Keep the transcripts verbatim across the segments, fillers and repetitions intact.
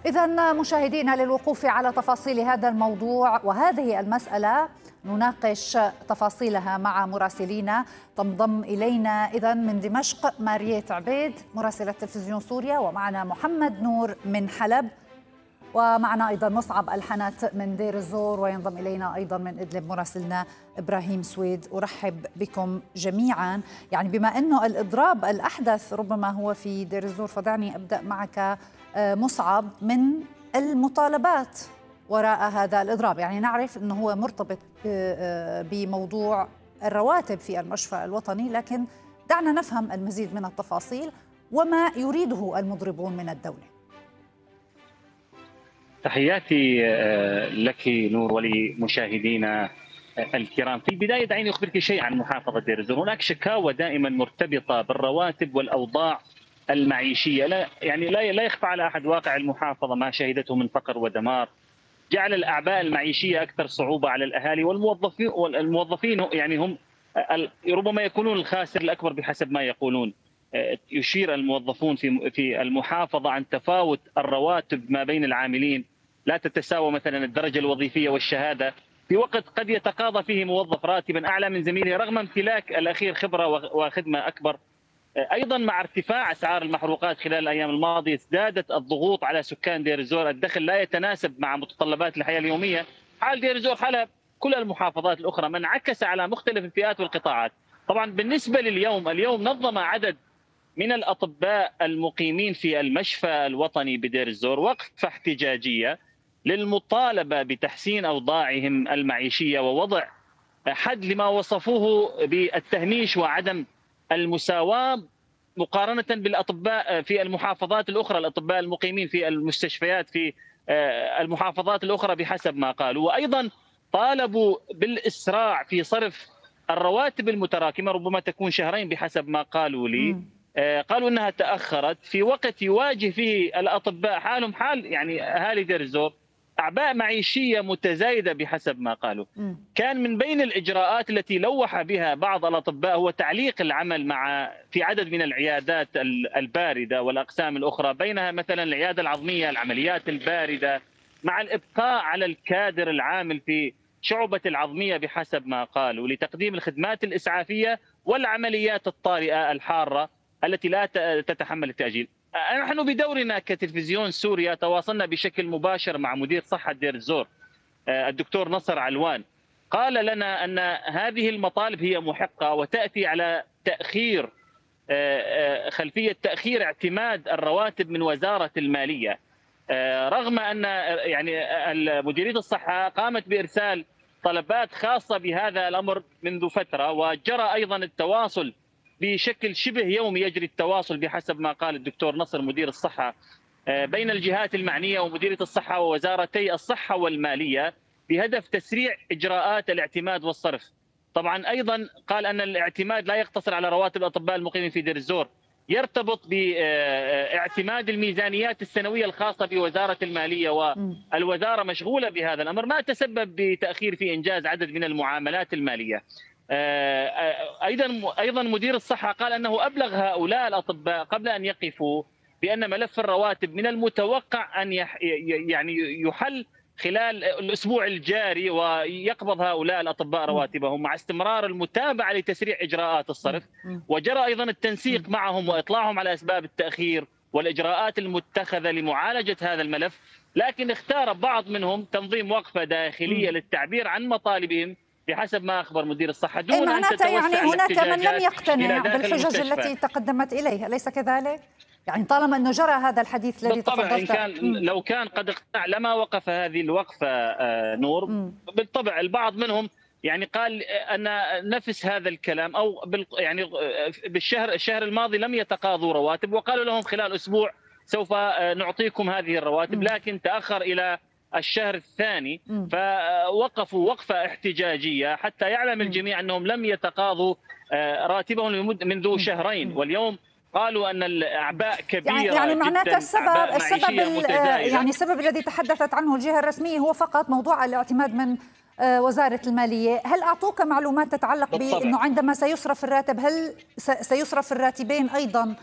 إذا مشاهدينا، للوقوف على تفاصيل هذا الموضوع وهذه المسألة نناقش تفاصيلها مع مراسلينا. تنضم إلينا إذا من دمشق ماريت عبيد مراسلة تلفزيون سوريا، ومعنا محمد نور من حلب، ومعنا أيضا مصعب الحنات من دير الزور، وينضم إلينا أيضا من إدلب مراسلنا إبراهيم سويد. أرحب بكم جميعا. يعني بما أنه الإضراب الأحدث ربما هو في دير الزور، فدعني أبدأ معك مصعب من المطالبات وراء هذا الإضراب. يعني نعرف أنه هو مرتبط بموضوع الرواتب في المشفى الوطني، لكن دعنا نفهم المزيد من التفاصيل وما يريده المضربون من الدولة. تحياتي لك نور ولمشاهدينا الكرام. في البداية دعيني أخبرك شيء عن محافظة دير الزور. هناك شكاوى دائما مرتبطة بالرواتب والأوضاع المعيشية، لا يعني لا لا يخفى على أحد واقع المحافظة ما شهدته من فقر ودمار، جعل الأعباء المعيشية أكثر صعوبة على الأهالي والموظفين. والموظفين يعني هم ربما يكونون الخاسر الأكبر بحسب ما يقولون. يشير الموظفون في في المحافظة عن تفاوت الرواتب ما بين العاملين، لا تتساوى مثلا الدرجة الوظيفية والشهادة، في وقت قد يتقاضى فيه موظف راتبا أعلى من زميله رغم امتلاك الأخير خبرة وخدمة أكبر. أيضا مع ارتفاع أسعار المحروقات خلال الأيام الماضية ازدادت الضغوط على سكان دير الزور. الدخل لا يتناسب مع متطلبات الحياة اليومية. حال دير الزور حالها كل المحافظات الأخرى، ما انعكس على مختلف الفئات والقطاعات. طبعا بالنسبة لليوم، اليوم نظم عدد من الأطباء المقيمين في المشفى الوطني بدير الزور وقفة احتجاجية للمطالبة بتحسين أوضاعهم المعيشية ووضع حد لما وصفوه بالتهميش وعدم المساواة مقارنة بالأطباء في المحافظات الأخرى، الأطباء المقيمين في المستشفيات في المحافظات الأخرى بحسب ما قالوا. وأيضا طالبوا بالإسراع في صرف الرواتب المتراكمة، ربما تكون شهرين بحسب ما قالوا لي. قالوا أنها تأخرت في وقت يواجه فيه الأطباء حالهم حال يعني أهالي دير الزور أعباء معيشية متزايدة بحسب ما قالوا. كان من بين الإجراءات التي لوح بها بعض الأطباء هو تعليق العمل مع في عدد من العيادات الباردة والأقسام الأخرى، بينها مثلا العيادة العظمية، العمليات الباردة، مع الإبقاء على الكادر العامل في شعبة العظمية بحسب ما قالوا لتقديم الخدمات الإسعافية والعمليات الطارئة الحارة التي لا تتحمل التأجيل. نحن بدورنا كتلفزيون سوريا تواصلنا بشكل مباشر مع مدير صحة دير الزور الدكتور نصر علوان، قال لنا أن هذه المطالب هي محقة وتأتي على تأخير خلفية تأخير اعتماد الرواتب من وزارة المالية، رغم أن يعني مديرية الصحة قامت بإرسال طلبات خاصة بهذا الأمر منذ فترة، وجرى أيضا التواصل بشكل شبه يومي، يجري التواصل بحسب ما قال الدكتور نصر مدير الصحة بين الجهات المعنية ومديرية الصحة ووزارتي الصحة والمالية بهدف تسريع إجراءات الاعتماد والصرف. طبعا أيضا قال أن الاعتماد لا يقتصر على رواتب الأطباء المقيمين في دير الزور، يرتبط باعتماد الميزانيات السنوية الخاصة بوزارة المالية، والوزارة مشغولة بهذا الأمر، ما تسبب بتأخير في إنجاز عدد من المعاملات المالية. ايضا ايضا مدير الصحه قال انه ابلغ هؤلاء الاطباء قبل ان يقفوا بان ملف الرواتب من المتوقع ان يعني يحل خلال الاسبوع الجاري، ويقبض هؤلاء الاطباء رواتبهم مع استمرار المتابعه لتسريع اجراءات الصرف. وجرى ايضا التنسيق معهم واطلاعهم على اسباب التاخير والاجراءات المتخذه لمعالجه هذا الملف، لكن اختار بعض منهم تنظيم وقفه داخليه للتعبير عن مطالبهم بحسب ما أخبر مدير الصحة دون أن تتوسع يعني هناك من لم يقتنع بالحجج التي تقدمت إليه، أليس كذلك؟ يعني طالما أنه جرى هذا الحديث الذي تفضلت. إن كان لو كان قد اقتنع لما وقف هذه الوقفة نور. م. بالطبع البعض منهم يعني قال أن نفس هذا الكلام، أو يعني بالشهر الشهر الماضي لم يتقاضوا رواتب وقالوا لهم خلال أسبوع سوف نعطيكم هذه الرواتب، لكن تأخر إلى الشهر الثاني، فوقفوا وقفة احتجاجية حتى يعلم الجميع أنهم لم يتقاضوا راتبهم منذ شهرين، واليوم قالوا أن الأعباء كبيرة يعني, يعني معناتها السبب السبب يعني السبب الذي تحدثت عنه الجهة الرسمية هو فقط موضوع الاعتماد من وزارة المالية. هل أعطوك معلومات تتعلق بأنه عندما سيصرف الراتب هل سيصرف الراتبين أيضا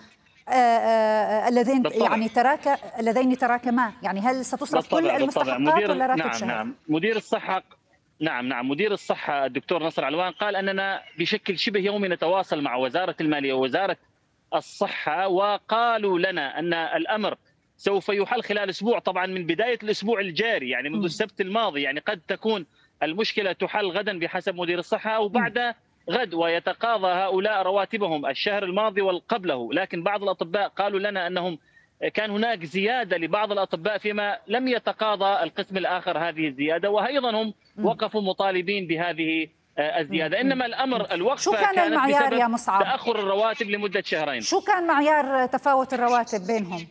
اللذين يعني تراك اللذين تراكما، يعني هل ستصرف كل المستحقات ولا راتب نعم شهر؟ نعم مدير الصحة نعم نعم مدير الصحة الدكتور نصر علوان قال أننا بشكل شبه يومي نتواصل مع وزارة المالية ووزارة الصحة، وقالوا لنا أن الأمر سوف يحل خلال أسبوع، طبعا من بداية الأسبوع الجاري يعني منذ السبت الماضي، يعني قد تكون المشكلة تحل غدا بحسب مدير الصحة أو بعد غد، ويتقاضى هؤلاء رواتبهم الشهر الماضي والقبله. لكن بعض الأطباء قالوا لنا أنهم كان هناك زيادة لبعض الأطباء فيما لم يتقاضى القسم الآخر هذه الزيادة، وأيضا هم وقفوا مطالبين بهذه الزيادة. إنما الأمر الوقفة كان كانت المعيار بسبب يا مصعب؟ تأخر الرواتب لمدة شهرين. شو كان معيار تفاوت الرواتب بينهم؟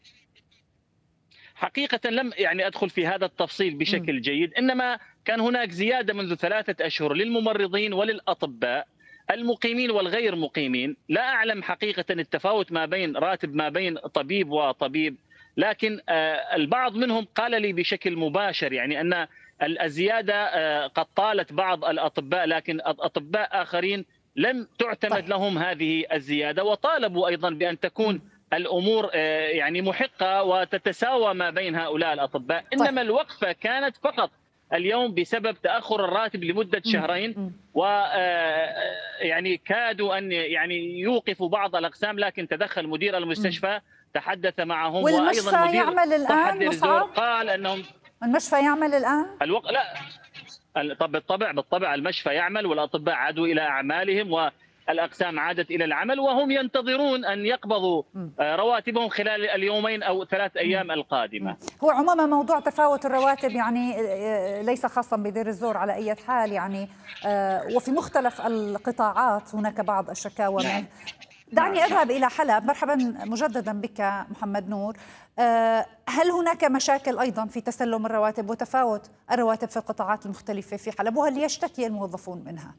حقيقة لم يعني أدخل في هذا التفصيل بشكل جيد، إنما كان هناك زيادة منذ ثلاثة أشهر للممرضين وللأطباء المقيمين والغير مقيمين. لا أعلم حقيقة التفاوت ما بين راتب ما بين طبيب وطبيب، لكن البعض منهم قال لي بشكل مباشر يعني أن الزيادة قد طالت بعض الأطباء، لكن أطباء آخرين لم تعتمد لهم هذه الزيادة، وطالبوا أيضا بأن تكون الأمور يعني محقة وتتساوى ما بين هؤلاء الأطباء. إنما الوقفة كانت فقط اليوم بسبب تأخر الراتب لمدة شهرين، و يعني كادوا أن يعني يوقفوا بعض الأقسام، لكن تدخل مدير المستشفى تحدث معهم، والمشفى وأيضا مدير يعمل الآن مصعب؟ قال أنهم المشفى يعمل الآن؟ الوق... لا بالطبع بالطبع المشفى يعمل والأطباء عادوا إلى أعمالهم والأقسام عادت إلى العمل، وهم ينتظرون أن يقبضوا رواتبهم خلال اليومين أو ثلاث أيام القادمة. هو عموما موضوع تفاوت الرواتب يعني ليس خاصا بدير الزور على أي حال، يعني وفي مختلف القطاعات هناك بعض الشكاوى منه. دعني أذهب إلى حلب. مرحبا مجددا بك محمد نور. هل هناك مشاكل أيضا في تسلم الرواتب وتفاوت الرواتب في القطاعات المختلفة في حلب، وهل يشتكي الموظفون منها؟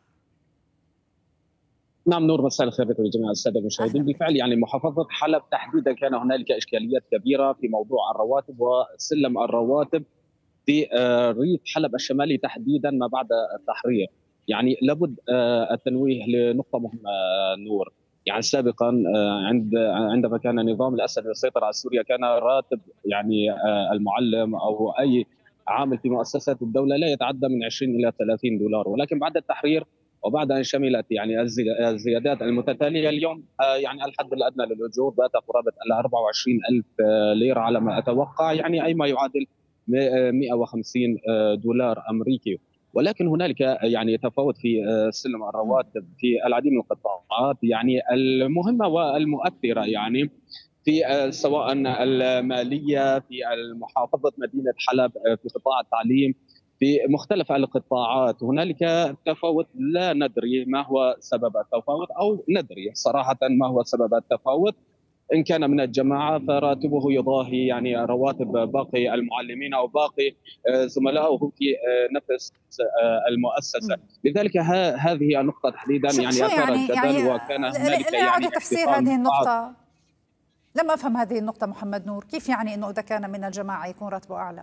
نعم نور، مساء الخير لكم جميع الساده المشاهدين. بالفعل يعني محافظه حلب تحديدا كان هنالك اشكاليات كبيره في موضوع الرواتب وسلم الرواتب في ريف حلب الشمالي تحديدا ما بعد التحرير. يعني لابد التنويه لنقطه مهمه نور. يعني سابقا عند عندما كان نظام الاسد يسيطر على سوريا كان راتب يعني المعلم او اي عامل في مؤسسات الدوله لا يتعدى من عشرين الى ثلاثين دولار، ولكن بعد التحرير وبعد ان شملت يعني الزيادات المتتاليه اليوم يعني الحد الادنى للاجور بات قرابه ال أربعة وعشرين ألف ليره على ما اتوقع، يعني اي ما يعادل مئة وخمسين دولار امريكي. ولكن هنالك يعني تفاوت في سلم الرواتب في العديد من القطاعات يعني المهمه والمؤثره، يعني في سواء الماليه في محافظه مدينه حلب، في قطاع التعليم، في مختلف القطاعات هنالك تفاوت لا ندري ما هو سبب التفاوت، او ندري صراحه ما هو سبب التفاوت. ان كان من الجماعه فراتبه يضاهي يعني رواتب باقي المعلمين او باقي زملائه في نفس المؤسسه، لذلك هذه النقطه تحديدا يعني اثارت جدل يعني وكان هنالك يعني تفسير هذه النقطه. لم افهم هذه النقطه محمد نور، كيف يعني انه اذا كان من الجماعه يكون راتبه اعلى؟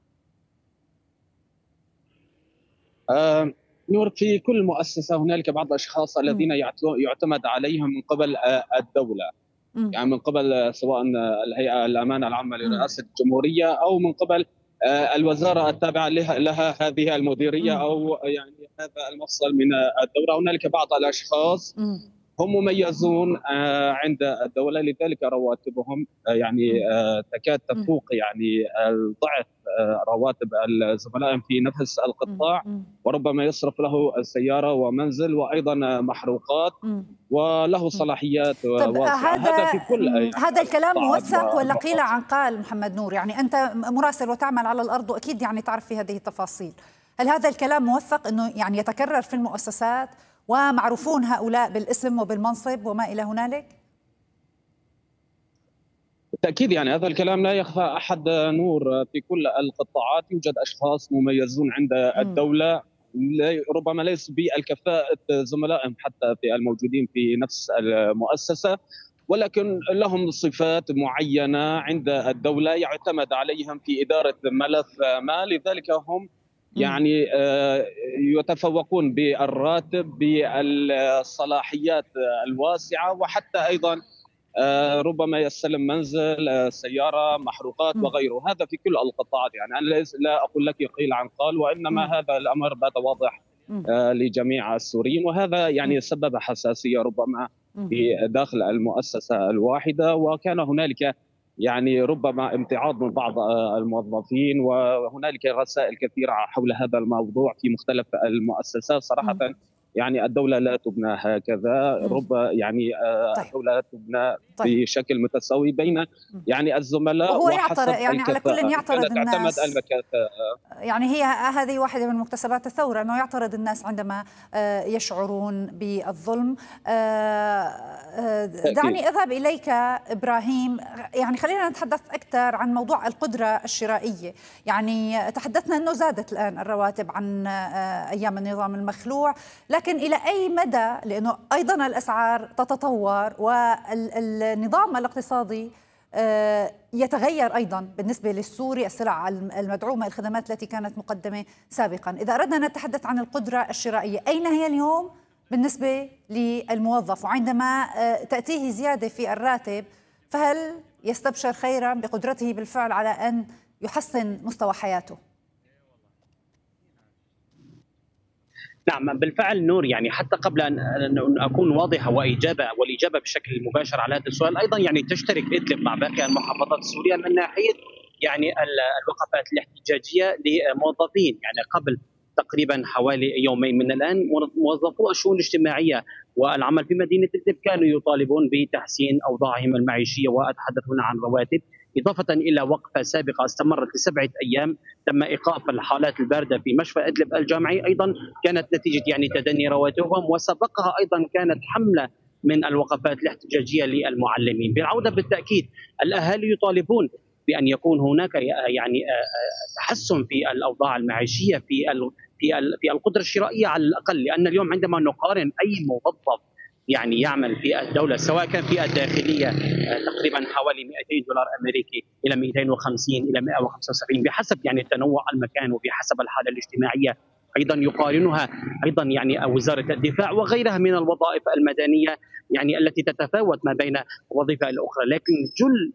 آه نور، في كل مؤسسة هنالك بعض الأشخاص الذين يعتمد عليهم من قبل آه الدولة، م. يعني من قبل سواء الهيئة الأمانة العامة لرئاسة الجمهورية أو من قبل آه الوزارة التابعة لها, لها هذه المديرية م. أو يعني هذا المفصل من الدولة. هنالك بعض الأشخاص م. هم مميزون آه عند الدولة، لذلك رواتبهم آه يعني آه تكاد تفوق يعني الضعف رواتب زملائهم في نفس القطاع، وربما يصرف له السيارة ومنزل وأيضا محروقات وله صلاحيات واسعة. هذا في كل يعني هذا الكلام موثق ولا قيل عن قال محمد نور؟ يعني أنت مراسل وتعمل على الأرض وأكيد يعني تعرف في هذه التفاصيل. هل هذا الكلام موثق أنه يعني يتكرر في المؤسسات ومعروفون هؤلاء بالاسم وبالمنصب وما إلى هنالك؟ بالتأكيد يعني هذا الكلام لا يخفى أحد نور. في كل القطاعات يوجد أشخاص مميزون عند الدولة ربما ليس بالكفاءة زملائهم حتى في الموجودين في نفس المؤسسة، ولكن لهم صفات معينة عند الدولة يعتمد عليهم في إدارة ملف ما، لذلك هم يعني يتفوقون بالراتب بالصلاحيات الواسعة، وحتى أيضا ربما يستلم منزل، سيارة، محروقات وغيره. هذا في كل القطاعات، يعني أنا لا أقول لك قيل عن قال، وإنما م. هذا الأمر بات واضح لجميع السوريين، وهذا يعني سبب حساسية ربما في داخل المؤسسة الواحدة. وكان هنالك يعني ربما امتعاض من بعض الموظفين، وهنالك رسائل كثيرة حول هذا الموضوع في مختلف المؤسسات. صراحة يعني الدولة لا تبنى هكذا، رب يعني طيب. الدولة لا تبنى طيب. بشكل متساوي بين يعني الزملاء، وهو يعترض يعني على كل يعترض الناس. يعني هي هذه واحدة من مكتسبات الثورة، أنه يعترض الناس عندما يشعرون بالظلم. دعني أذهب إليك إبراهيم، يعني خلينا نتحدث أكثر عن موضوع القدرة الشرائية. يعني تحدثنا أنه زادت الآن الرواتب عن أيام النظام المخلوع، لكن إلى أي مدى؟ لأنه أيضا الأسعار تتطور والنظام الاقتصادي يتغير أيضا بالنسبة للسوري، السلع المدعومة، الخدمات التي كانت مقدمة سابقا. إذا أردنا أن نتحدث عن القدرة الشرائية، أين هي اليوم بالنسبة للموظف؟ وعندما تأتيه زيادة في الراتب فهل يستبشر خيرا بقدرته بالفعل على أن يحسن مستوى حياته؟ نعم بالفعل نور، يعني حتى قبل أن أكون واضحة وإجابة والإجابة بشكل مباشر على هذا السؤال، أيضا يعني تشترك إدلب مع باقي المحافظات السورية من ناحية يعني الوقفات الاحتجاجية لموظفين. يعني قبل تقريبا حوالي يومين من الآن موظفو الشؤون الاجتماعية والعمل في مدينة إدلب كانوا يطالبون بتحسين أوضاعهم المعيشية، وأتحدث هنا عن رواتب، إضافة إلى وقفة سابقة استمرت لسبعة أيام تم إيقاف الحالات الباردة في مشفى إدلب الجامعي، أيضا كانت نتيجة يعني تدني رواتبهم، وسبقها أيضا كانت حملة من الوقفات الاحتجاجية للمعلمين. بالعودة بالتأكيد الأهالي يطالبون بأن يكون هناك يعني تحسن في الأوضاع المعيشية، في في في القدرة الشرائية على الأقل، لأن اليوم عندما نقارن أي موظف يعني يعمل في الدولة سواء كان في الداخلية تقريبا حوالي مئتين دولار أمريكي إلى مئتين وخمسين إلى مئة وخمسة وسبعين بحسب يعني تنوع المكان وبحسب الحالة الاجتماعية. أيضا يقارنها أيضا يعني وزارة الدفاع وغيرها من الوظائف المدنية يعني التي تتفاوت ما بين وظيفة إلى أخرى، لكن جل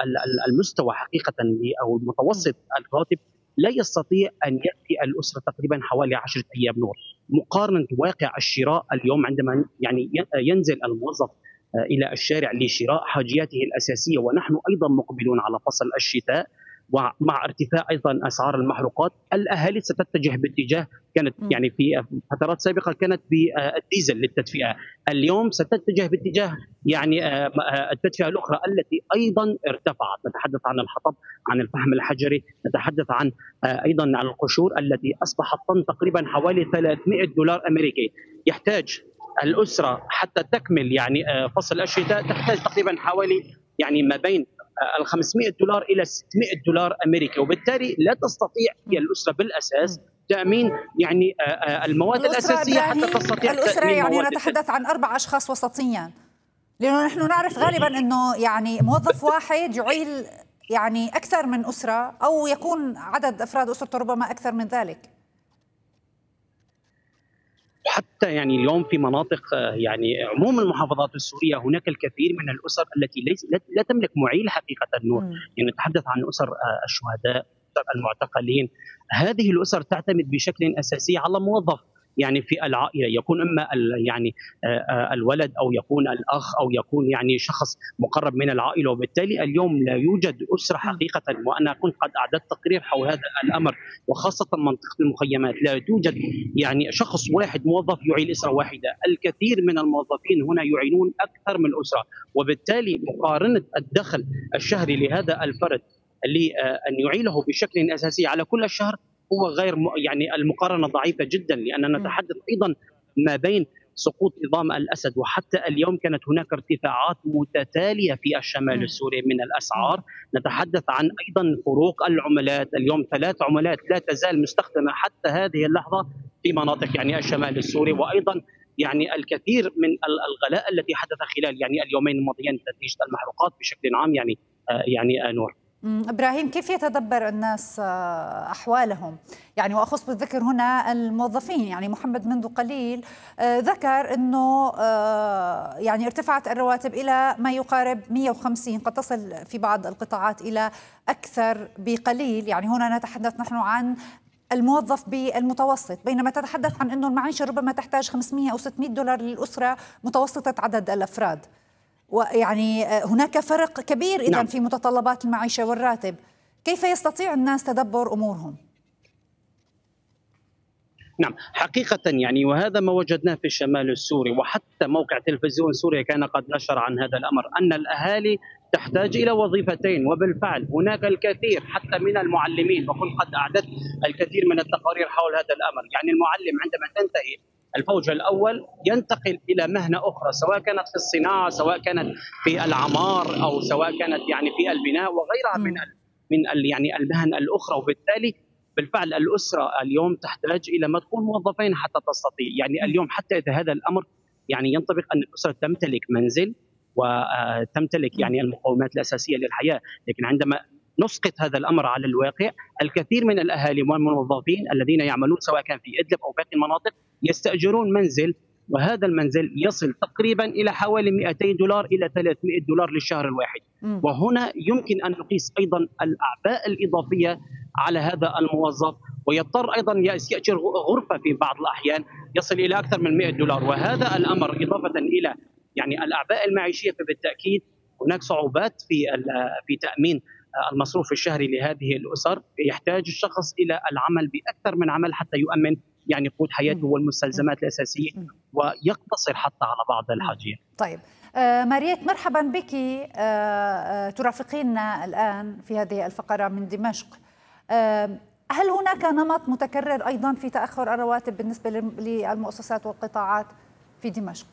المستوى حقيقة أو المتوسط الراتب لا يستطيع أن يأتي الأسرة تقريبا حوالي عشرة أيام نور، مقارنة واقع الشراء اليوم عندما يعني ينزل الموظف إلى الشارع لشراء حاجياته الأساسية، ونحن أيضا مقبلون على فصل الشتاء ومع ارتفاع ايضا اسعار المحروقات. الاهالي ستتجه باتجاه كانت يعني في فترات سابقه كانت بالديزل للتدفئه، اليوم ستتجه باتجاه يعني التدفئه الاخرى التي ايضا ارتفعت. نتحدث عن الحطب، عن الفحم الحجري، نتحدث عن ايضا عن القشور التي اصبحت طن تقريبا حوالي ثلاثمئة دولار امريكي. يحتاج الاسره حتى تكمل يعني فصل الشتاء تحتاج تقريبا حوالي يعني ما بين ال خمسمئة دولار الى ستمئة دولار امريكي، وبالتالي لا تستطيع هي الاسره بالاساس تامين يعني المواد الاساسيه حتى تستطيع الاسره يعني نتحدث عن اربع اشخاص وسطيا، لانه نحن نعرف غالبا انه يعني موظف واحد يعيل يعني اكثر من اسره، او يكون عدد افراد اسرته ربما اكثر من ذلك. حتى يعني اليوم في مناطق يعني عموم المحافظات السورية هناك الكثير من الأسر التي ليس لا تملك معيل حقيقة النور، يعني نتحدث عن أسر الشهداء، أسر المعتقلين. هذه الأسر تعتمد بشكل أساسي على موظف يعني في العائلة، يكون إما يعني الولد أو يكون الأخ أو يكون يعني شخص مقرب من العائلة، وبالتالي اليوم لا يوجد أسرة حقيقة. وأنا كنت قد أعددت تقرير حول هذا الأمر، وخاصة منطقة المخيمات لا توجد يعني شخص واحد موظف يعيل أسرة واحدة، الكثير من الموظفين هنا يعينون أكثر من أسرة، وبالتالي مقارنة الدخل الشهري لهذا الفرد لأن يعيله بشكل أساسي على كل الشهر هو غير يعني المقارنة ضعيفة جدا، لأننا نتحدث أيضا ما بين سقوط نظام الأسد وحتى اليوم كانت هناك ارتفاعات متتالية في الشمال السوري من الأسعار. نتحدث عن أيضا فروق العملات، اليوم ثلاث عملات لا تزال مستخدمة حتى هذه اللحظة في مناطق يعني الشمال السوري، وأيضا يعني الكثير من الغلاء التي حدث خلال يعني اليومين الماضيين نتيجة المحروقات بشكل عام يعني آه يعني آه نور. إبراهيم، كيف يتدبر الناس أحوالهم؟ يعني وأخص بالذكر هنا الموظفين. يعني محمد منذ قليل ذكر أنه يعني ارتفعت الرواتب إلى ما يقارب مئة وخمسين، قد تصل في بعض القطاعات إلى أكثر بقليل. يعني هنا نتحدث نحن عن الموظف بالمتوسط، بينما تتحدث عن أنه المعيشة ربما تحتاج خمسمئة أو ستمئة دولار للأسرة متوسطة عدد الأفراد. ويعني هناك فرق كبير إذن نعم. في متطلبات المعيشة والراتب. كيف يستطيع الناس تدبر أمورهم؟ نعم حقيقة يعني وهذا ما وجدناه في الشمال السوري، وحتى موقع تلفزيون سوريا كان قد نشر عن هذا الأمر، أن الأهالي تحتاج إلى وظيفتين. وبالفعل هناك الكثير حتى من المعلمين، وكنت قد أعددت الكثير من التقارير حول هذا الأمر. يعني المعلم عندما تنتهي الفوج الأول ينتقل إلى مهنة أخرى، سواء كانت في الصناعة، سواء كانت في العمار، أو سواء كانت يعني في البناء وغيرها من من يعني المهن الأخرى. وبالتالي بالفعل الأسرة اليوم تحتاج إلى ما تكون موظفين حتى تستطيع. يعني اليوم حتى إذا هذا الأمر يعني ينطبق أن الأسرة تمتلك منزل وتمتلك يعني المقومات الأساسية للحياة، لكن عندما نسقط هذا الأمر على الواقع، الكثير من الأهالي والموظفين الذين يعملون سواء كان في إدلب أو باقي المناطق يستأجرون منزل، وهذا المنزل يصل تقريبا إلى حوالي مئتين دولار إلى ثلاثمئة دولار للشهر الواحد. م. وهنا يمكن أن نقيس أيضا الأعباء الإضافية على هذا الموظف، ويضطر أيضا يأجر غرفة في بعض الأحيان يصل إلى أكثر من مئة دولار. وهذا الأمر إضافة إلى يعني الأعباء المعيشية، فبالتأكيد هناك صعوبات في في تأمين المصروف الشهري لهذه الأسر. يحتاج الشخص إلى العمل بأكثر من عمل حتى يؤمن يعني قوت حياته والمستلزمات الأساسية، ويقتصر حتى على بعض الحاجيات. طيب آه ماريت، مرحبا بك. آه ترافقينا الآن في هذه الفقرة من دمشق. آه هل هناك نمط متكرر أيضا في تأخر الرواتب بالنسبة للمؤسسات والقطاعات في دمشق؟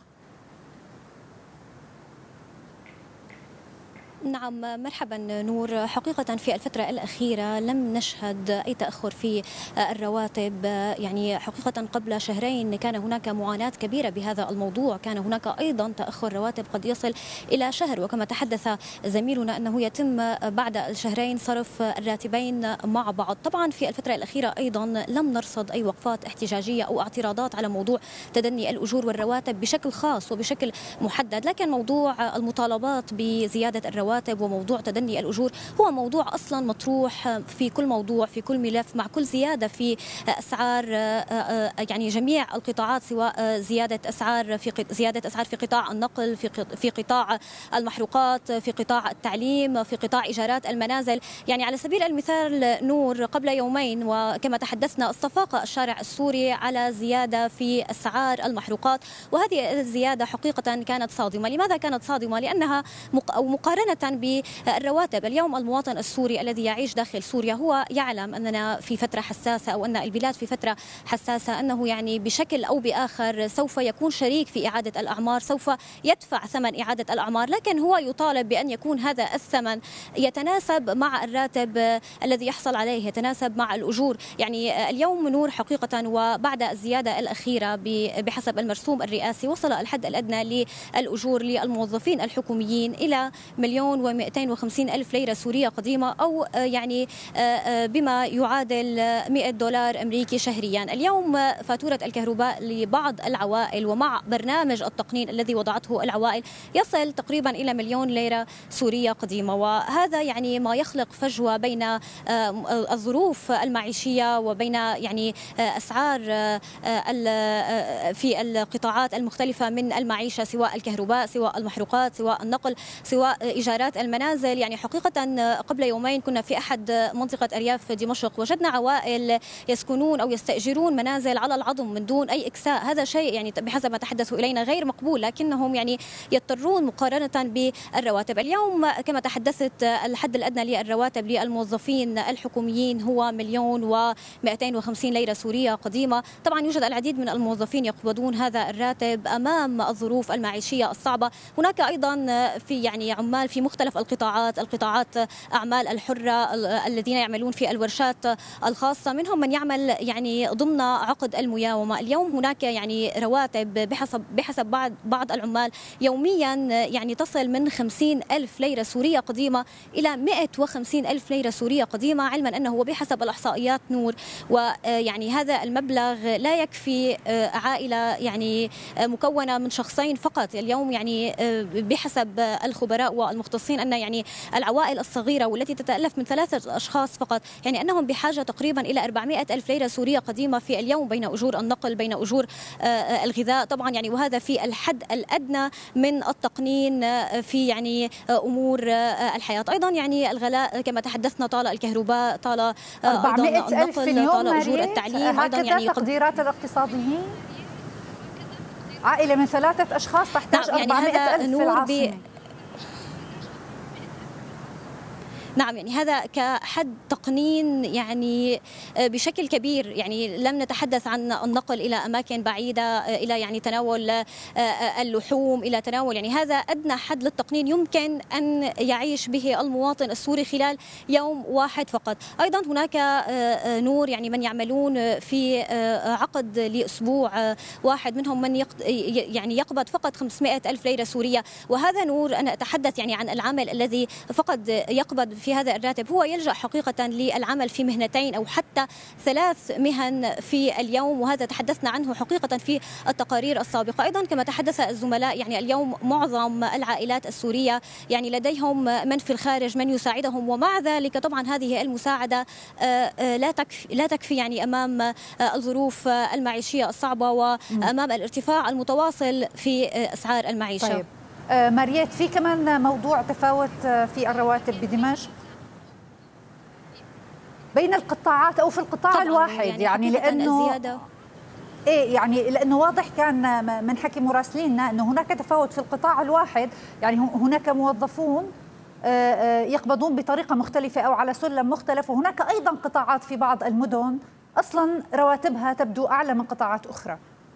نعم مرحبا نور. حقيقة في الفترة الأخيرة لم نشهد أي تأخر في الرواتب. يعني حقيقة قبل شهرين كان هناك معاناة كبيرة بهذا الموضوع، كان هناك أيضا تأخر رواتب قد يصل إلى شهر، وكما تحدث زميلنا أنه يتم بعد الشهرين صرف الراتبين مع بعض. طبعا في الفترة الأخيرة أيضا لم نرصد أي وقفات احتجاجية أو اعتراضات على موضوع تدني الأجور والرواتب بشكل خاص وبشكل محدد، لكن موضوع المطالبات بزيادة الرواتب وموضوع تدني الأجور هو موضوع أصلا مطروح في كل موضوع، في كل ملف، مع كل زيادة في أسعار يعني جميع القطاعات، سواء زيادة أسعار في زيادة أسعار في قطاع النقل، في في قطاع المحروقات، في قطاع التعليم، في قطاع إيجارات المنازل. يعني على سبيل المثال نور، قبل يومين وكما تحدثنا استفاق الشارع السوري على زيادة في أسعار المحروقات، وهذه الزيادة حقيقة كانت صادمة. لماذا كانت صادمة؟ لأنها أو مقارنة بالرواتب. اليوم المواطن السوري الذي يعيش داخل سوريا هو يعلم أننا في فترة حساسة، أو أن البلاد في فترة حساسة، أنه يعني بشكل أو بآخر سوف يكون شريك في إعادة الأعمار، سوف يدفع ثمن إعادة الأعمار، لكن هو يطالب بأن يكون هذا الثمن يتناسب مع الراتب الذي يحصل عليه، يتناسب مع الأجور. يعني اليوم نور حقيقة وبعد الزيادة الأخيرة بحسب المرسوم الرئاسي وصل الحد الأدنى للأجور للموظفين الحكوميين إلى مليون ومئتين وخمسين ألف ليرة سورية قديمة، أو يعني بما يعادل مئة دولار أمريكي شهريا. اليوم فاتورة الكهرباء لبعض العوائل ومع برنامج التقنين الذي وضعته العوائل يصل تقريبا إلى مليون ليرة سورية قديمة، وهذا يعني ما يخلق فجوة بين الظروف المعيشية وبين يعني أسعار في القطاعات المختلفة من المعيشة، سواء الكهرباء، سواء المحروقات، سواء النقل، سواء إيجارات المنازل. يعني حقيقة قبل يومين كنا في أحد منطقة أرياف دمشق، وجدنا عوائل يسكنون أو يستأجرون منازل على العظم من دون أي إكساء. هذا شيء يعني بحسب ما تحدثوا إلينا غير مقبول، لكنهم يعني يضطرون مقارنة بالرواتب. اليوم كما تحدثت الحد الأدنى للرواتب للموظفين الحكوميين هو مليون ومئتين وخمسين ليرة سورية قديمة. طبعا يوجد العديد من الموظفين يقبضون هذا الراتب أمام الظروف المعيشية الصعبة. هناك أيضا في يعني عمال في مختلف القطاعات، القطاعات أعمال الحرة، الذين يعملون في الورشات الخاصة، منهم من يعمل يعني ضمن عقد المياومة. اليوم هناك يعني رواتب بحسب بحسب بعض بعض العمال يوميا يعني تصل من خمسين ألف ليرة سورية قديمة إلى مئة وخمسين ألف ليرة سورية قديمة، علما أنه بحسب الإحصائيات نور ويعني هذا المبلغ لا يكفي عائلة يعني مكونة من شخصين فقط. اليوم يعني بحسب الخبراء والمختصين أن يعني العوائل الصغيرة والتي تتألف من ثلاثة أشخاص فقط يعني أنهم بحاجة تقريبا إلى أربعمئة ألف ليرة سورية قديمة في اليوم، بين أجور النقل، بين أجور الغذاء طبعا يعني، وهذا في الحد الأدنى من التقنين في يعني أمور الحياة. أيضا يعني الغلاء كما تحدثنا، طال الكهرباء، طال أيضا النقل، طال أجور التعليم. أيضا يعني تقديرات الاقتصاديين عائلة من ثلاثة أشخاص تحتاج يعني أربعمئة ألف في العاصمة. نعم يعني هذا كحد تقنين يعني بشكل كبير، يعني لم نتحدث عن النقل إلى أماكن بعيدة، إلى يعني تناول اللحوم، إلى تناول يعني هذا أدنى حد للتقنين يمكن أن يعيش به المواطن السوري خلال يوم واحد فقط. أيضا هناك نور يعني من يعملون في عقد لأسبوع واحد، منهم من يعني يقبض فقط خمسمئة ألف ليرة سورية، وهذا نور أنا أتحدث يعني عن العامل الذي فقط يقبض في هذا الراتب، هو يلجأ حقيقة للعمل في مهنتين أو حتى ثلاث مهن في اليوم، وهذا تحدثنا عنه حقيقة في التقارير السابقة. أيضا كما تحدث الزملاء يعني اليوم معظم العائلات السورية يعني لديهم من في الخارج من يساعدهم، ومع ذلك طبعا هذه المساعدة لا تكفي لا تكفي يعني أمام الظروف المعيشية الصعبة وأمام الارتفاع المتواصل في أسعار المعيشة. طيب. ماريت، في كمان موضوع تفاوت في الرواتب بدمشق بين القطاعات او في القطاع الواحد، يعني, يعني لانه ايه يعني لانه واضح كان من حكي مراسليننا انه هناك تفاوت في القطاع الواحد، يعني هناك موظفون يقبضون بطريقه مختلفه او على سلم مختلف، وهناك ايضا قطاعات في بعض المدن اصلا رواتبها تبدو اعلى من قطاعات اخرى.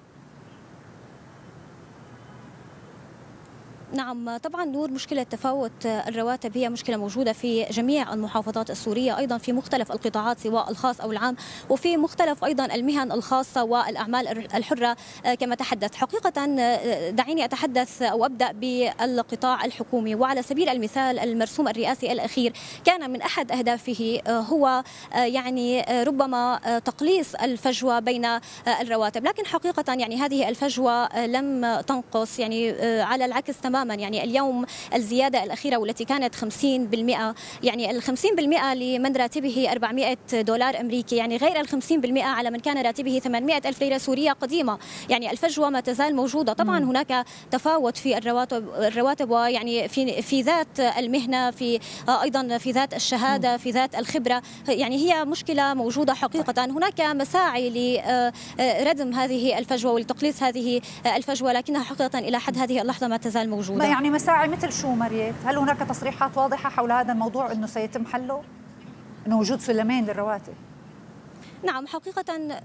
نعم طبعا نور، مشكلة تفاوت الرواتب هي مشكلة موجودة في جميع المحافظات السورية، أيضا في مختلف القطاعات سواء الخاص أو العام، وفي مختلف أيضا المهن الخاصة والأعمال الحرة كما تحدث. حقيقة دعيني أتحدث أو أبدأ بالقطاع الحكومي، وعلى سبيل المثال المرسوم الرئاسي الأخير كان من أحد أهدافه هو يعني ربما تقليص الفجوة بين الرواتب، لكن حقيقة يعني هذه الفجوة لم تنقص، يعني على العكس تماما. يعني اليوم الزيادة الأخيرة والتي كانت خمسين بالمئة، يعني ال خمسين بالمئة لمن راتبه أربعمئة دولار أمريكي، يعني غير ال خمسين بالمئة على من كان راتبه ثمانمئة ألف ليرة سورية قديمة. يعني الفجوة ما تزال موجودة. طبعا مم. هناك تفاوت في الرواتب الرواتب ويعني في في ذات المهنة، في أيضا في ذات الشهادة، مم. في ذات الخبرة، يعني هي مشكلة موجودة حقيقة. هناك مساعي لردم هذه الفجوة ولتقليص هذه الفجوة، لكنها حقيقة إلى حد هذه اللحظة ما تزال موجودة. ما يعني مساعي مثل شو ماريت؟ هل هناك تصريحات واضحة حول هذا الموضوع أنه سيتم حله؟ أنه وجود سلمين للرواتب؟ نعم حقيقة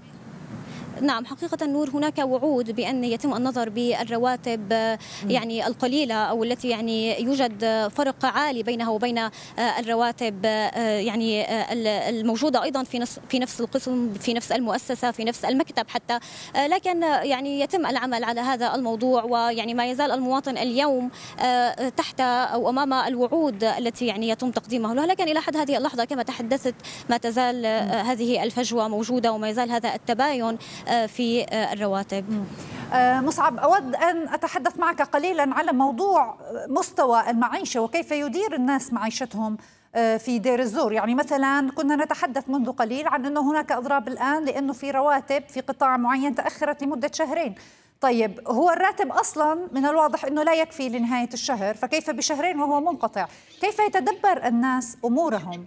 نعم حقيقة نور، هناك وعود بأن يتم النظر بالرواتب يعني القليلة أو التي يعني يوجد فرق عالي بينها وبين الرواتب يعني الموجودة أيضا في نفس في نفس القسم، في نفس المؤسسة، في نفس المكتب حتى، لكن يعني يتم العمل على هذا الموضوع. ويعني ما يزال المواطن اليوم تحت أو أمام الوعود التي يعني يتم تقديمها له، لكن إلى حد هذه اللحظة كما تحدثت ما تزال هذه الفجوة موجودة وما يزال هذا التباين في الرواتب. مصعب، أود أن أتحدث معك قليلا على موضوع مستوى المعيشة وكيف يدير الناس معيشتهم في دير الزور. يعني مثلا كنا نتحدث منذ قليل عن أنه هناك أضراب الآن لأنه في رواتب في قطاع معين تأخرت لمدة شهرين. طيب هو الراتب أصلا من الواضح أنه لا يكفي لنهاية الشهر، فكيف بشهرين وهو منقطع؟ كيف يتدبر الناس أمورهم؟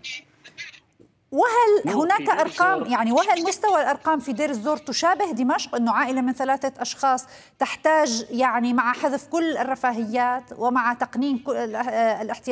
وهل هناك أرقام، يعني وهل مستوى الأرقام في دير الزور تشابه دمشق، أنه عائلة من ثلاثة أشخاص تحتاج يعني مع حذف كل الرفاهيات ومع تقنين كل الاحتياجات